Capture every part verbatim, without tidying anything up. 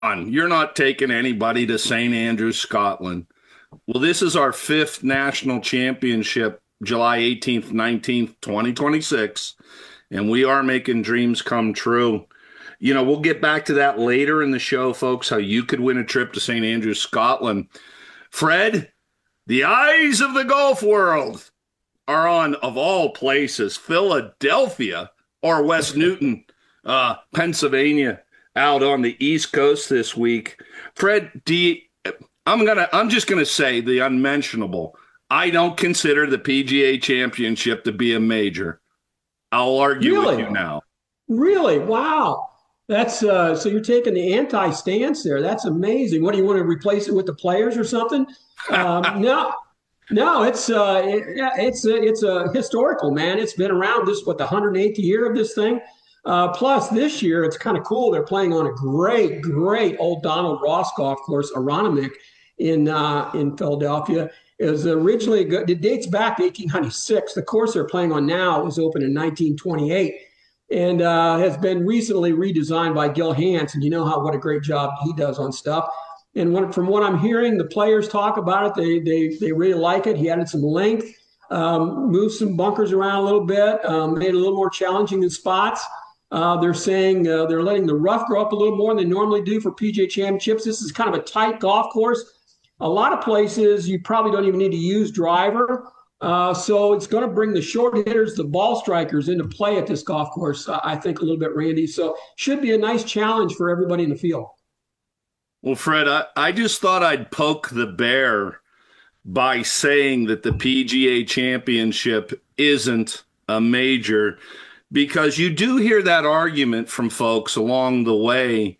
on. You're not taking anybody to Saint Andrews, Scotland. Well, this is our fifth national championship, July eighteenth, nineteenth, twenty twenty-six, and we are making dreams come true. You know, we'll get back to that later in the show, folks, how you could win a trip to Saint Andrews, Scotland. Fred, the eyes of the golf world are on, of all places, Philadelphia or West Newton, uh, Pennsylvania, out on the East Coast this week. Fred, do you, I'm gonna I'm just gonna say the unmentionable. I don't consider the P G A Championship to be a major. I'll argue with Really? you now. Really? Wow. That's uh, so you're taking the anti-stance there. That's amazing. What do you want to replace it with the players or something? Um, no, no. It's uh, it, yeah, it's a, it's a historical, man. It's been around. This what the one hundred eighth year of this thing. Uh, plus this year it's kind of cool. They're playing on a great, great old Donald Ross golf course, Aronimink, in uh, in Philadelphia. It was originally good. It dates back to eighteen oh six. The course they're playing on now was opened in nineteen twenty-eight and uh, has been recently redesigned by Gil Hanse. And you know how what a great job he does on stuff. And when, from what I'm hearing, the players talk about it. They they they really like it. He added some length, um, moved some bunkers around a little bit, um, made it a little more challenging in spots. Uh, they're saying uh, they're letting the rough grow up a little more than they normally do for P G A Championships. This is kind of a tight golf course. A lot of places you probably don't even need to use driver. Uh, so it's going to bring the short hitters, the ball strikers into play at this golf course, uh, I think, a little bit, Randy. So should be a nice challenge for everybody in the field. Well, Fred, I, I just thought I'd poke the bear by saying that the P G A Championship isn't a major because you do hear that argument from folks along the way.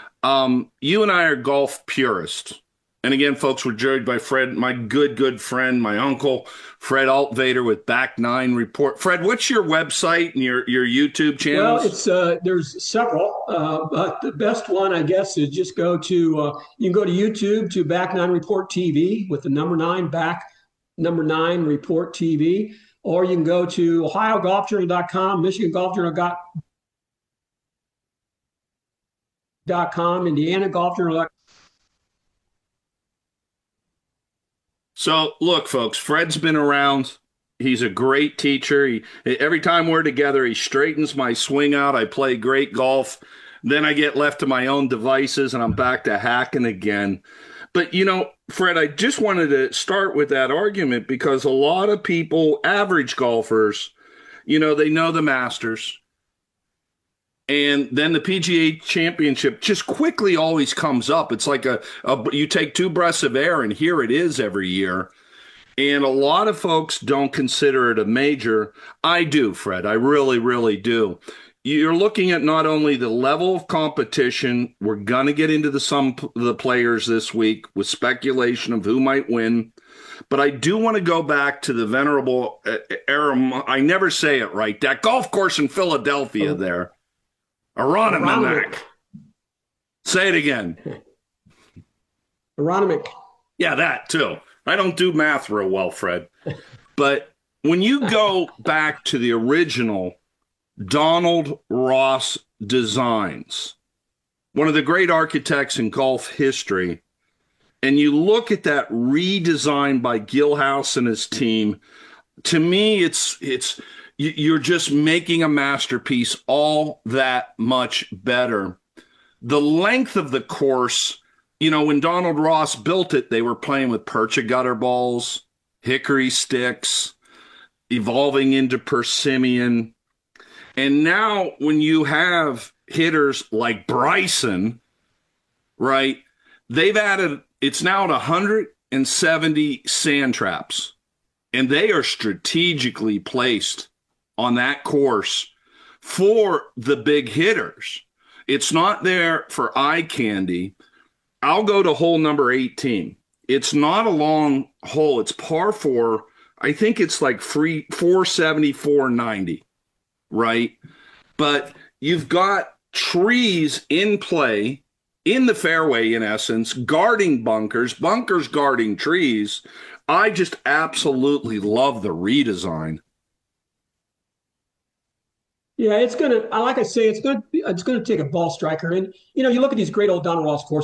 Um, you and I are golf purists. And again, folks, we're joined by Fred, my good, good friend, my uncle, Fred Altvader with Back Nine Report. Fred, what's your website and your, your YouTube Well, channels? it's uh, there's several, uh, but the best one, I guess, is just go to uh, you can go to YouTube to Back Nine Report T V with the number nine back number nine Report T V, or you can go to Ohio Golf Journal dot com, Michigan Golf Journal dot com, Indiana Golf Journal. So, look, folks, Fred's been around. He's a great teacher. He, every time we're together, he straightens my swing out. I play great golf. Then I get left to my own devices and I'm back to hacking again. But, you know, Fred, I just wanted to start with that argument because a lot of people, average golfers, you know, they know the Masters. And then the P G A Championship just quickly always comes up. It's like a, a you take two breaths of air, and here it is every year. And a lot of folks don't consider it a major. I do, Fred. I really, really do. You're looking at not only the level of competition. We're going to get into the some of the players this week with speculation of who might win. But I do want to go back to the venerable uh, era. I never say it right. That golf course in Philadelphia there. Aronimink. Aronimink. Say it again. Aronimink. Yeah, that too. I don't do math real well, Fred. But when you go back to the original Donald Ross designs, one of the great architects in golf history, and you look at that redesign by Gil House and his team, to me, it's it's you're just making a masterpiece all that much better. The length of the course, you know, when Donald Ross built it, they were playing with percha gutter balls, hickory sticks, evolving into persimmon. And now when you have hitters like Bryson, right, they've added, it's now at one hundred seventy sand traps, and they are strategically placed on that course for the big hitters. It's not there for eye candy. I'll go to hole number eighteen. It's not a long hole. It's par four. I think it's like free four seventy, four ninety, right? But you've got trees in play in the fairway, in essence, guarding bunkers, bunkers guarding trees. I just absolutely love the redesign. Yeah, it's gonna. Like I say, it's gonna. It's gonna take a ball striker, and you know, you look at these great old Donald Ross courses.